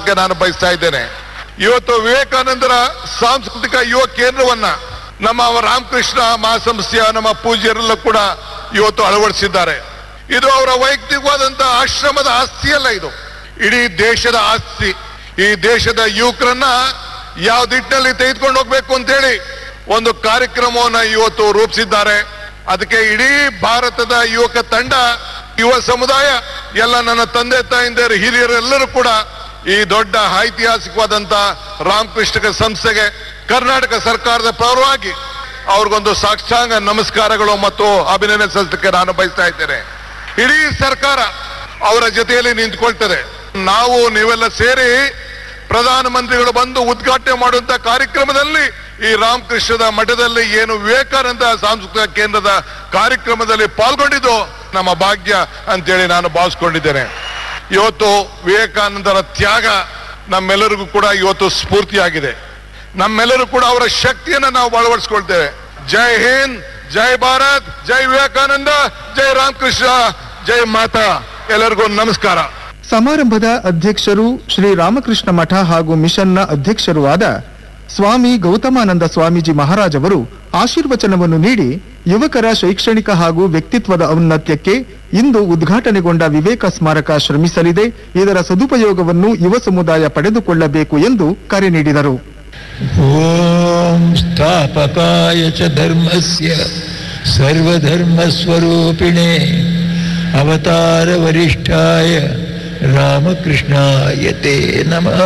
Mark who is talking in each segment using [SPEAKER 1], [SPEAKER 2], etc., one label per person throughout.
[SPEAKER 1] ಹೇಳೋದಕ್ಕೆ ನಾನು ಬಯಸ್ತಾ ಇದ್ದೇನೆ. ಇವತ್ತು ವಿವೇಕಾನಂದರ ಸಾಂಸ್ಕೃತಿಕ ಯುವ ಕೇಂದ್ರವನ್ನ ನಮ್ಮ ರಾಮಕೃಷ್ಣ ಮಹಾಸಂಸ್ಥೆಯ ನಮ್ಮ ಪೂಜ್ಯರೆಲ್ಲ ಕೂಡ ಇವತ್ತು ಅಳವಡಿಸಿದ್ದಾರೆ. ಇದು ಅವರ ವೈಯಕ್ತಿಕವಾದಂತಹ ಆಶ್ರಮದ ಆಸ್ತಿಯಲ್ಲ, ಇದು ಇಡೀ ದೇಶದ ಆಸ್ತಿ. ಈ ದೇಶದ ಯುವಕರನ್ನ ಯಾವ ದಿಟ್ಟಿನಲ್ಲಿ ತೆಗೆದುಕೊಂಡು ಹೋಗ್ಬೇಕು ಅಂತ ಹೇಳಿ ಒಂದು ಕಾರ್ಯಕ್ರಮವನ್ನ ಇವತ್ತು ರೂಪಿಸಿದ್ದಾರೆ. ಅದಕ್ಕೆ ಇಡೀ ಭಾರತದ ಯುವಕ ತಂಡ, ಯುವ ಸಮುದಾಯ, ಎಲ್ಲ ನನ್ನ ತಂದೆ ತಾಯಿಂದಿರು, ಹಿರಿಯರೆಲ್ಲರೂ ಕೂಡ ಈ ದೊಡ್ಡ ಐತಿಹಾಸಿಕವಾದಂತ ರಾಮಕೃಷ್ಣ ಸಂಸ್ಥೆಗೆ ಕರ್ನಾಟಕ ಸರ್ಕಾರದ ಪರವಾಗಿ ಅವ್ರಿಗೊಂದು ಸಾಷ್ಟಾಂಗ ನಮಸ್ಕಾರಗಳು ಮತ್ತು ಅಭಿನಂದನೆ ಸಲ್ಲಿಸಲಿಕ್ಕೆ ನಾನು ಬಯಸ್ತಾ ಇದ್ದೇನೆ. ಇಡೀ ಸರ್ಕಾರ ಅವರ ಜೊತೆಯಲ್ಲಿ ನಿಂತ್ಕೊಳ್ತದೆ. ನಾವು ನೀವೆಲ್ಲ ಸೇರಿ ಪ್ರಧಾನಮಂತ್ರಿಗಳು ಬಂದು ಉದ್ಘಾಟನೆ ಮಾಡುವಂತ ಕಾರ್ಯಕ್ರಮದಲ್ಲಿ ಈ ರಾಮಕೃಷ್ಣದ ಮಠದಲ್ಲಿ ಏನು ವಿವೇಕಾನಂದ ಸಾಂಸ್ಕೃತಿಕ ಕೇಂದ್ರದ ಕಾರ್ಯಕ್ರಮದಲ್ಲಿ ಪಾಲ್ಗೊಂಡಿದ್ದು ನಮ್ಮ ಭಾಗ್ಯ ಅಂತೇಳಿ ನಾನು ಭಾವಿಸ್ಕೊಂಡಿದ್ದೇನೆ. ಇವತ್ತು ವಿವೇಕಾನಂದರ ತ್ಯಾಗ ನಮ್ಮೆಲ್ಲರಿಗೂ ಕೂಡ ಇವತ್ತು ಸ್ಫೂರ್ತಿಯಾಗಿದೆ. ನಮ್ಮೆಲ್ಲರೂ ಕೂಡ ಅವರ ಶಕ್ತಿಯನ್ನು ನಾವು ಅಳವಡಿಸ್ಕೊಳ್ತೇವೆ. ಜೈ ಹಿಂದ್, ಜೈ ಭಾರತ್, ಜೈ ವಿವೇಕಾನಂದ, ಜೈ ರಾಮಕೃಷ್ಣ, ಜೈ ಮಾತಾ. ಎಲ್ಲರಿಗೂ ನಮಸ್ಕಾರ.
[SPEAKER 2] ಸಮಾರಂಭದ ಅಧ್ಯಕ್ಷರು ಶ್ರೀ ರಾಮಕೃಷ್ಣ ಮಠ ಹಾಗೂ ಮಿಷನ್ನ ಅಧ್ಯಕ್ಷರೂ ಆದ ಸ್ವಾಮಿ ಗೌತಮಾನಂದ ಸ್ವಾಮೀಜಿ ಮಹಾರಾಜ್ ಅವರು ಆಶೀರ್ವಚನವನ್ನು ನೀಡಿ ಯುವಕರ ಶೈಕ್ಷಣಿಕ ಹಾಗೂ ವ್ಯಕ್ತಿತ್ವದ ಔನ್ನತ್ಯಕ್ಕೆ ಇಂದು ಉದ್ಘಾಟನೆಗೊಂಡ ವಿವೇಕ ಸ್ಮಾರಕ ಶ್ರಮಿಸಲಿದೆ. ಇದರ ಸದುಪಯೋಗವನ್ನು ಯುವ ಸಮುದಾಯ ಪಡೆದುಕೊಳ್ಳಬೇಕು ಎಂದು ಕರೆ ನೀಡಿದರು.
[SPEAKER 3] ಓಂ ಸ್ಥಾಪಕಾಯ ಚ ಧರ್ಮಸ್ಯ ಸರ್ವಧರ್ಮ ಸ್ವರೂಪಿಣೆ ಅವತಾರ ವರಿಷ್ಠಾಯ ರಾಮಕೃಷ್ಣಾಯ ತೇ ನಮಃ.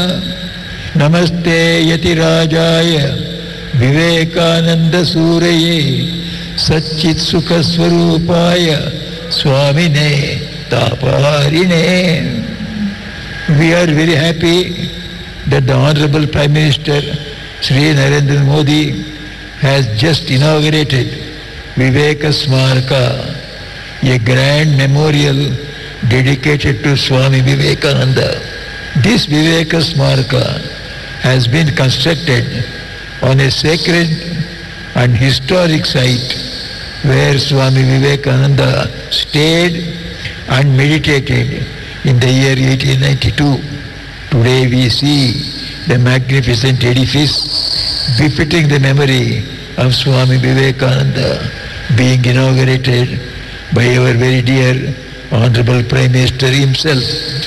[SPEAKER 3] ನಮಸ್ತೆ ಯತಿರಾಜಾಯ ವಿವೇಕಾನಂದ ಸೂರಯೇ ಸಚ್ಚಿತ್ ಸುಖ ಸ್ವರೂಪಾಯ ಸ್ವಾಮಿನೇ ತಾಪಹಾರಿಣೇ. We are very happy that the Honorable Prime Minister Shri Narendra Modi has just inaugurated Viveka Smaraka, a grand memorial dedicated to Swami Vivekananda. This Viveka Smaraka has been constructed on a sacred and historic site where Swami Vivekananda stayed and meditated in the year 1892. Today we see the magnificent edifice befitting the memory of Swami Vivekananda being inaugurated by our very dear Honorable Prime Minister himself.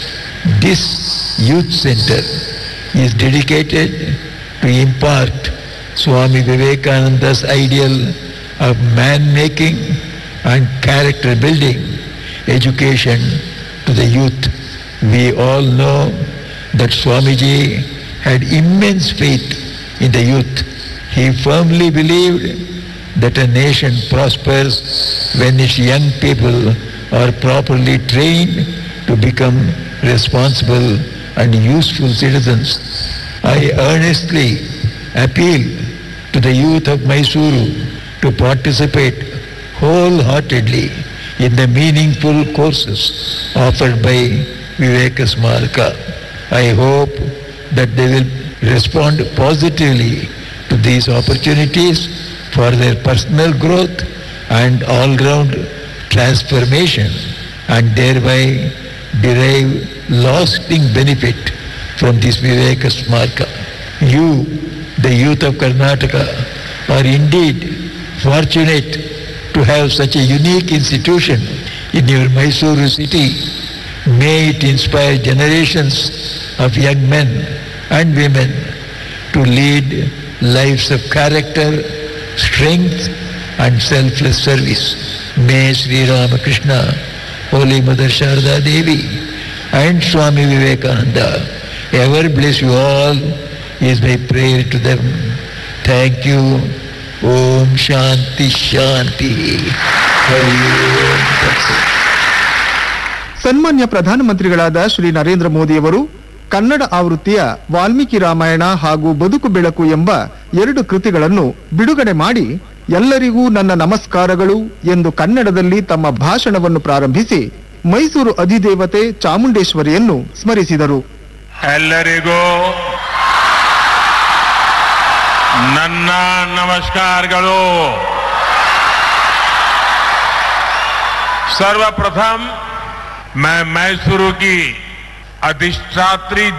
[SPEAKER 3] This youth center is dedicated to impart Swami Vivekananda's ideal of man-making and character building education to the youth. We all know that Swamiji had immense faith in the youth. He firmly believed that a nation prospers when its young people are properly trained to become responsible and useful citizens. I earnestly appeal to the youth of Mysuru to participate wholeheartedly in the meaningful courses offered by Viveka Smaraka. I hope that they will respond positively to these opportunities for their personal growth and all-round transformation, and thereby derive lasting benefit from this Viveka Smaraka. You, the youth of Karnataka, are indeed fortunate to have such a unique institution in your Mysuru city. May it inspire generations of young men and women to lead lives of character, strength and selfless service. May Sri Ramakrishna, Holy Mother Sharda Devi and Swami Vivekananda ever bless you all is my prayer to them. Thank you. Om Shanti Shanti. Hari Om.
[SPEAKER 2] ಸನ್ಮಾನ್ಯ ಪ್ರಧಾನಮಂತ್ರಿಗಳಾದ ಶ್ರೀ ನರೇಂದ್ರ ಮೋದಿಯವರು ಕನ್ನಡ ಆವೃತ್ತಿಯ ವಾಲ್ಮೀಕಿ ರಾಮಾಯಣ ಹಾಗೂ ಬದುಕು ಬೆಳಕು ಎಂಬ 2 ಕೃತಿಗಳನ್ನು ಬಿಡುಗಡೆ ಮಾಡಿ ಎಲ್ಲರಿಗೂ ನನ್ನ ನಮಸ್ಕಾರಗಳು ಎಂದು ಕನ್ನಡದಲ್ಲಿ ತಮ್ಮ ಭಾಷಣವನ್ನು ಪ್ರಾರಂಭಿಸಿ ಮೈಸೂರು ಅಧಿದೇವತೆ ಚಾಮುಂಡೇಶ್ವರಿಯನ್ನು ಸ್ಮರಿಸಿದರು.
[SPEAKER 4] ಎಲ್ಲರಿಗೂ ನನ್ನ ನಮಸ್ಕಾರಗಳು. सर्वप्रथम मैं मैसूरू की अधिष्ठात्री